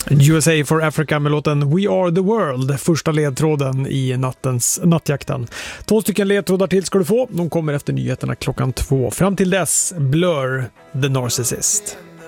USA for Africa med låten We Are The World, första ledtråden i nattjakten. 2 stycken ledtrådar till ska du få. De kommer efter nyheterna klockan 2. Fram till dess, Blur, The Narcissist.